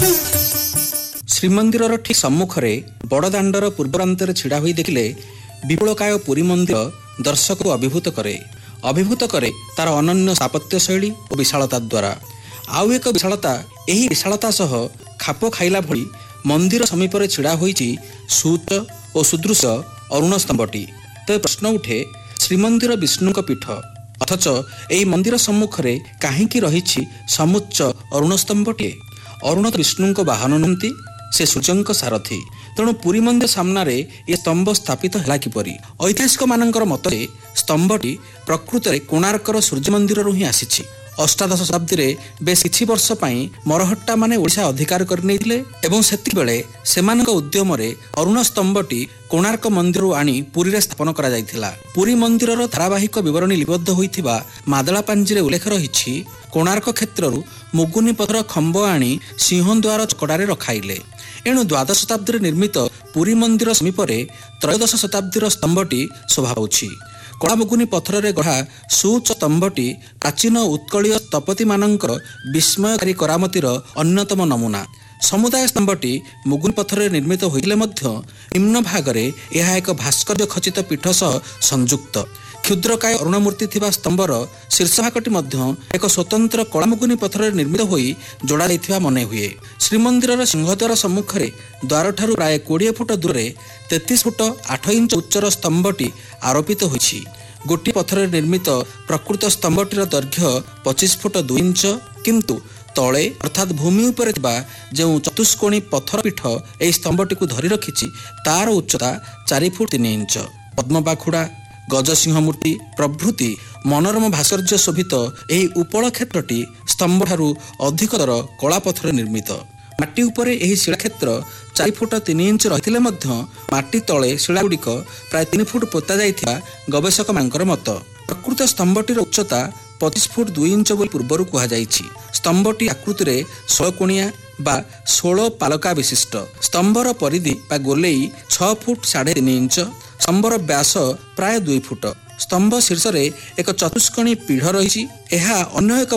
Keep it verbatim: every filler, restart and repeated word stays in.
ଶ୍ରୀମନ୍ଦିର ଠିକ୍ ସମ୍ମୁଖରେ ବଡ଼ଦାଣ୍ଡର ପୂର୍ବପ୍ରାନ୍ତରେ ଛିଡ଼ା ହୋଇ ଦେଖିଲେ ବିପୁଳକାୟ ପୁରୀ ମନ୍ଦିର ଦର୍ଶକକୁ ଅଭିଭୂତ କରେ ଅଭିଭୂତ କରେ ତାର ଅନନ୍ୟ ସ୍ଥାପତ୍ୟ ଶୈଳୀ ଓ ବିଶାଳତା ଦ୍ୱାରା। ଆଉ ଏକ ବିଶାଳତା, ଏହି ବିଶାଳତା ସହ ଖାପ ଖାଇଲା ଭଳି ମନ୍ଦିର ସମୀପରେ ଛିଡ଼ା ହୋଇଛି ସୁଉଚ୍ଚ ଓ ସୁଦୃଶ୍ୟ ଅରୁଣ ସ୍ତମ୍ଭଟି। ତେବେ ପ୍ରଶ୍ନ ଉଠେ, ଶ୍ରୀମନ୍ଦିର ବିଷ୍ଣୁଙ୍କ ପୀଠ, ଅଥଚ ଏହି ମନ୍ଦିର ସମ୍ମୁଖରେ କାହିଁକି ରହିଛି ସମୁଚ୍ଚ ଅରୁଣ ସ୍ତମ୍ଭଟିଏ? ଅରୁଣ ବିଷ୍ଣୁଙ୍କ ବାହନ ନୁହନ୍ତି, ସେ ସୂର୍ଯ୍ୟଙ୍କ ସାରଥୀ। ତେଣୁ ପୁରୀ ମନ୍ଦିର ସାମ୍ନାରେ ଏ ସ୍ତମ୍ଭ ସ୍ଥାପିତ ହେଲା କିପରି? ଐତିହାସିକମାନଙ୍କର ମତରେ ସ୍ତମ୍ଭଟି ପ୍ରକୃତରେ କୋଣାର୍କର ସୂର୍ଯ୍ୟ ମନ୍ଦିରରୁ ହିଁ ଆସିଛି। ଅଷ୍ଟାଦଶ ଶତାବ୍ଦୀରେ ବେଶ କିଛି ବର୍ଷ ପାଇଁ ମରହଟ୍ଟାମାନେ ଓଡ଼ିଶା ଅଧିକାର କରିନେଇଥିଲେ ଏବଂ ସେତିକିବେଳେ ସେମାନଙ୍କ ଉଦ୍ୟମରେ ଅରୁଣ ସ୍ତମ୍ଭଟି କୋଣାର୍କ ମନ୍ଦିରରୁ ଆଣି ପୁରୀରେ ସ୍ଥାପନ କରାଯାଇଥିଲା। ପୁରୀ ମନ୍ଦିରର ଧାରାବାହିକ ବିବରଣୀ ଲିପିବଦ୍ଧ ହୋଇଥିବା ମାଦଳା ପାଞ୍ଜିରେ ଉଲ୍ଲେଖ ରହିଛି, କୋଣାର୍କ କ୍ଷେତ୍ରରୁ ମୁଗୁନି ପଥର ଖମ୍ବ ଆଣି ସିଂହଦ୍ୱାର ଚକଡ଼ାରେ ରଖାଇଲେ। ଏଣୁ ଦ୍ୱାଦଶ ଶତାବ୍ଦୀରେ ନିର୍ମିତ ପୁରୀ ମନ୍ଦିର ସମୀପରେ ତ୍ରୟୋଦଶ ଶତାବ୍ଦୀର ସ୍ତମ୍ଭଟି ଶୋଭା ପାଉଛି। କଳାମୁଗୁନି ପଥରରେ ଗଢ଼ା ସୁଉଚ୍ଚ ସ୍ତମ୍ଭଟି ପ୍ରାଚୀନ ଉତ୍କଳୀୟ ସ୍ଥପତିମାନଙ୍କର ବିସ୍ମୟକାରୀ କରାମତିର ଅନ୍ୟତମ ନମୁନା। ସମୁଦାୟ ସ୍ତମ୍ଭଟି ମୁଗୁନି ପଥରରେ ନିର୍ମିତ ହୋଇଥିଲେ ମଧ୍ୟ ନିମ୍ନ ଭାଗରେ ଏହା ଏକ ଭାସ୍କର୍ଯ୍ୟ ଖଚିତ ପୀଠ ସହ ସଂଯୁକ୍ତ। କ୍ଷୁଦ୍ରକାୟ ଅରୁଣମୂର୍ତ୍ତି ଥିବା ସ୍ତମ୍ଭର ଶୀର୍ଷଭାଗଟି ମଧ୍ୟ ଏକ ସ୍ୱତନ୍ତ୍ର କଳାମୁଗୁନି ପଥରରେ ନିର୍ମିତ ହୋଇ ଯୋଡ଼ା ଯାଇଥିବା ମନେ ହୁଏ। ଶ୍ରୀମନ୍ଦିରର ସିଂହଦ୍ୱାର ସମ୍ମୁଖରେ ଦ୍ୱାରଠାରୁ ପ୍ରାୟ କୋଡ଼ିଏ ଫୁଟ ଦୂରରେ ତେତିଶ ଫୁଟ ଆଠ ଇଞ୍ଚ ଉଚ୍ଚର ସ୍ତମ୍ଭଟି ଆରୋପିତ ହୋଇଛି। ଗୋଟିଏ ପଥରରେ ନିର୍ମିତ ପ୍ରକୃତ ସ୍ତମ୍ଭଟିର ଦୈର୍ଘ୍ୟ ପଚିଶ ଫୁଟ ଦୁଇ ଇଞ୍ଚ, କିନ୍ତୁ ତଳେ ଅର୍ଥାତ୍ ଭୂମି ଉପରେ ଥିବା ଯେଉଁ ଚତୁଷ୍କୋଣୀ ପଥର ପୀଠ ଏହି ସ୍ତମ୍ଭଟିକୁ ଧରି ରଖିଛି ତାର ଉଚ୍ଚତା ଚାରି ଫୁଟ ତିନି ଇଞ୍ଚ। ପଦ୍ମପାଖୁଡ଼ା, ଗଜସିଂହ ମୂର୍ତ୍ତି ପ୍ରଭୃତି ମନୋରମ ଭାସ୍କର୍ଯ୍ୟ ଶୋଭିତ ଏହି ଉପଳ କ୍ଷେତ୍ରଟି ସ୍ତମ୍ଭଠାରୁ ଅଧିକତର କଳା ପଥରରେ ନିର୍ମିତ। ମାଟି ଉପରେ ଏହି ଶିଳାକ୍ଷେତ୍ର ଚାରି ଫୁଟ ତିନି ଇଞ୍ଚ ରହିଥିଲେ ମଧ୍ୟ ମାଟି ତଳେ ଶିଳାଗୁଡ଼ିକ ପ୍ରାୟ ତିନି ଫୁଟ ପୋତା ଯାଇଥିବା ଗବେଷକମାନଙ୍କର ମତ। ପ୍ରକୃତ ସ୍ତମ୍ଭଟିର ଉଚ୍ଚତା ପଚିଶ ଫୁଟ ଦୁଇ ଇଞ୍ଚ ବୋଲି ପୂର୍ବରୁ କୁହାଯାଇଛି। ସ୍ତମ୍ଭଟି ଆକୃତିରେ ଷୋଳକୋଣିଆ ବା ଷୋଳ ପାଲକା ବିଶିଷ୍ଟ। ସ୍ତମ୍ଭର ପରିଧି ବା ଗୋଲେଇ ଛଅ ଫୁଟ ସାଢ଼େ ତିନି ଇଞ୍ଚ। ସ୍ତମ୍ଭର ବ୍ୟାସ ପ୍ରାୟ ଦୁଇ ଫୁଟ। ସ୍ତମ୍ଭ ଶୀର୍ଷରେ ଏକ ଚତୁଷ୍କୋଣୀ ପୀଢ଼ ରହିଛି। ଏହା ଅନ୍ୟ ଏକ